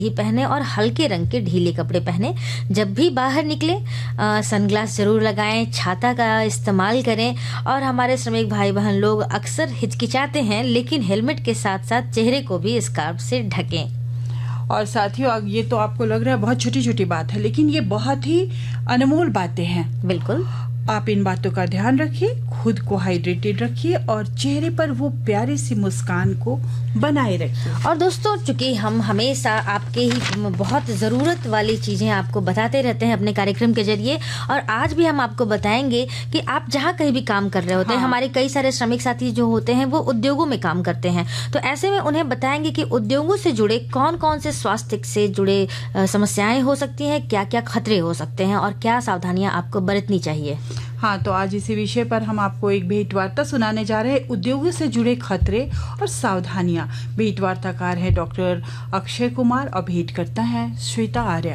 ही पहने और हल्के रंग के ढीले कपड़े पहने। जब भी बाहर निकले सनग्लास जरूर लगाएं, छाता का इस्तेमाल करें। और हमारे श्रमिक भाई बहन लोग अक्सर हिचकिचाते हैं, लेकिन हेलमेट के साथ साथ चेहरे को भी स्कार्फ से ढकें। और साथियों, ये तो आपको लग रहा है बहुत छोटी छोटी बात है, लेकिन ये बहुत ही अनमोल बातें हैं। बिल्कुल, आप इन बातों का ध्यान रखिए, खुद को हाइड्रेटेड रखिए और चेहरे पर वो प्यारी सी मुस्कान को बनाए रखिए। और दोस्तों, चूंकि हम हमेशा आपके ही बहुत ज़रूरत वाली चीज़ें आपको बताते रहते हैं अपने कार्यक्रम के जरिए, और आज भी हम आपको बताएंगे कि आप जहाँ कहीं भी काम कर रहे होते हैं, हमारे कई सारे श्रमिक साथी जो होते हैं वो उद्योगों में काम करते हैं, तो ऐसे में उन्हें बताएंगे कि उद्योगों से जुड़े कौन कौन से स्वास्थ्य से जुड़े समस्याएं हो सकती हैं, क्या क्या खतरे हो सकते हैं और क्या सावधानियां आपको बरतनी चाहिए। हाँ, तो आज इसी विषय पर हम आपको एक भेंटवार्ता सुनाने जा रहे हैं, उद्योगों से जुड़े खतरे और सावधानियां। भेंटवार्ताकार है डॉक्टर अक्षय कुमार और भेंट करता है श्वेता आर्या।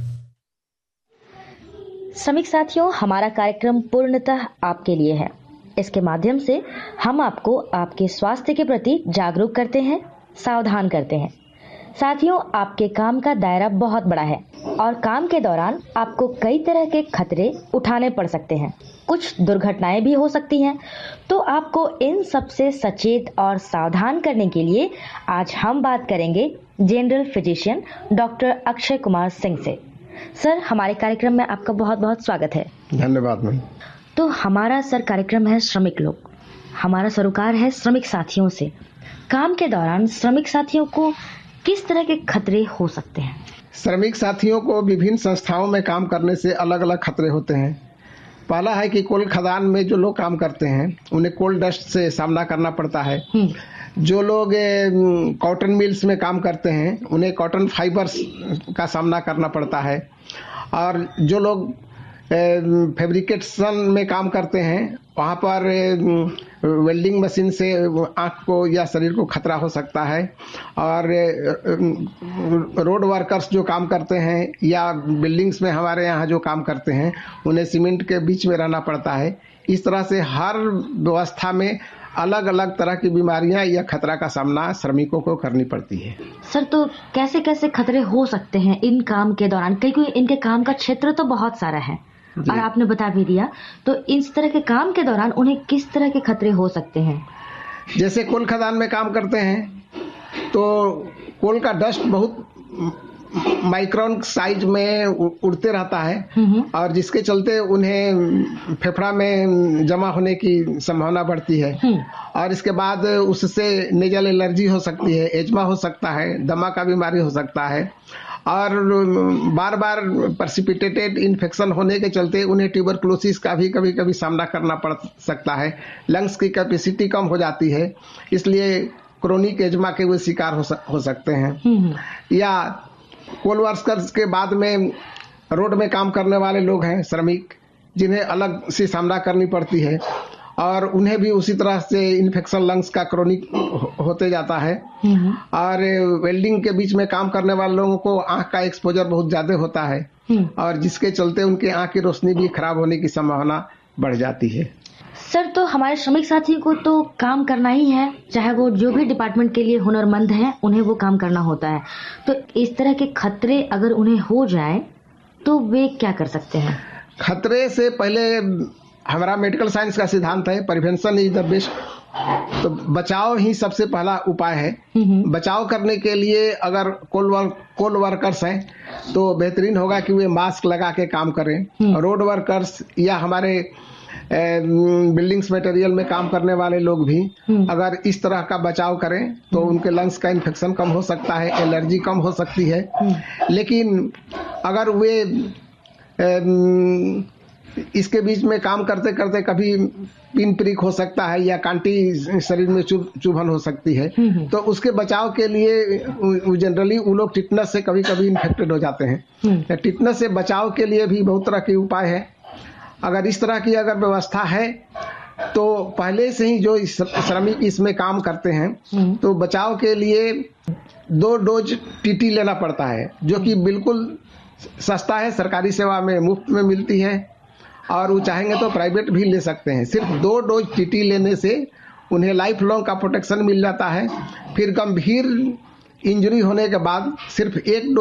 श्रमिक साथियों, हमारा कार्यक्रम पूर्णतः आपके लिए है। इसके माध्यम से हम आपको आपके स्वास्थ्य के प्रति जागरूक करते हैं, सावधान करते हैं। साथियों, आपके काम का दायरा बहुत बड़ा है और काम के दौरान आपको कई तरह के खतरे उठाने पड़ सकते हैं। कुछ दुर्घटनाएं भी हो सकती हैं, तो आपको इन सब से सचेत और सावधान करने के लिए आज हम बात करेंगे general physician doctor Akshay Kumar Singh से। सर, हमारे कार्यक्रम में आपका बहुत बहुत स्वागत है। धन्यवाद मैम। तो हमारा सर कार्यक्रम है श्रमिक लोग, हमारा सरोकार है श्रमिक साथियों से। काम के दौरान श्रमिक साथियों को किस तरह के खतरे हो सकते हैं? श्रमिक साथियों को विभिन्न संस्थाओं में काम करने से अलग अलग खतरे होते हैं। पहला है कि कोल खदान में जो लोग काम करते हैं उन्हें कोल डस्ट से सामना करना पड़ता है। जो लोग कॉटन मिल्स में काम करते हैं उन्हें कॉटन फाइबर्स का सामना करना पड़ता है। और जो लोग फैब्रिकेशन में काम करते हैं वहाँ पर वेल्डिंग मशीन से आँख को या शरीर को खतरा हो सकता है। और रोड वर्कर्स जो काम करते हैं या बिल्डिंग्स में हमारे यहाँ जो काम करते हैं उन्हें सीमेंट के बीच में रहना पड़ता है। इस तरह से हर व्यवस्था में अलग अलग तरह की बीमारियां या खतरा का सामना श्रमिकों को करनी पड़ती है। सर, तो कैसे कैसे खतरे हो सकते हैं इन काम के दौरान? क्योंकि इनके काम का क्षेत्र तो बहुत सारा है और आपने बता भी दिया, तो इस तरह के काम के दौरान उन्हें किस तरह के खतरे हो सकते हैं? जैसे कोल खदान में काम करते हैं तो कोल का डस्ट बहुत माइक्रोन साइज में उड़ते रहता है और जिसके चलते उन्हें फेफड़ा में जमा होने की संभावना बढ़ती है। और इसके बाद उससे नेजल एलर्जी हो सकती है, एजमा हो सकता है, दमा का बीमारी हो सकता है। और बार बार प्रेसिपिटेटेड इन्फेक्शन होने के चलते उन्हें ट्यूबरकुलोसिस का भी कभी कभी सामना करना पड़ सकता है। लंग्स की कैपेसिटी कम हो जाती है, इसलिए क्रोनिक एजमा के वो शिकार हो सकते हैं। या कोल वर्कर्स के बाद में रोड में काम करने वाले लोग हैं श्रमिक, जिन्हें अलग से सामना करनी पड़ती है और उन्हें भी उसी तरह से इन्फेक्शन लंग्स का क्रोनिक होते जाता है। और वेल्डिंग के बीच में काम करने वाले लोगों को आंख का एक्सपोजर बहुत ज्यादा होता है और जिसके चलते उनके आंख की रोशनी भी खराब होने की संभावना बढ़ जाती है। सर, तो हमारे श्रमिक साथी को तो काम करना ही है, चाहे वो जो भी डिपार्टमेंट के लिए हुनरमंद हैं, उन्हें वो काम करना होता है। तो इस तरह के खतरे अगर उन्हें हो जाए तो वे क्या कर सकते हैं? खतरे से पहले हमारा मेडिकल साइंस का सिद्धांत है, प्रिवेंशन इज द बेस्ट। तो बचाव ही सबसे पहला उपाय है। बचाव करने के लिए अगर कोल वर्कर्स हैं तो बेहतरीन होगा कि वे मास्क लगा के काम करें। रोड वर्कर्स या हमारे बिल्डिंग्स मटेरियल में काम करने वाले लोग भी अगर इस तरह का बचाव करें तो उनके लंग्स का इन्फेक्शन कम हो सकता है, एलर्जी कम हो सकती है। लेकिन अगर वे इसके बीच में काम करते करते कभी पिन प्रिक हो सकता है या कांटी शरीर में चुभन हो सकती है, तो उसके बचाव के लिए जनरली वो लोग टिटनस से कभी कभी इन्फेक्टेड हो जाते हैं। टिटनस से बचाव के लिए भी बहुत तरह के उपाय है। अगर इस तरह की अगर व्यवस्था है तो पहले से ही जो श्रमिक इसमें काम करते हैं तो बचाव के लिए 2 डोज टीटी लेना पड़ता है, जो कि बिल्कुल सस्ता है, सरकारी सेवा में मुफ्त में मिलती है और वो चाहेंगे तो प्राइवेट भी ले सकते हैं। सिर्फ 2 डोज टीटी लेने से उन्हें लाइफ लॉन्ग का प्रोटेक्शन मिल जाता है। फिर गंभीर इंजरी होने के बाद सिर्फ एक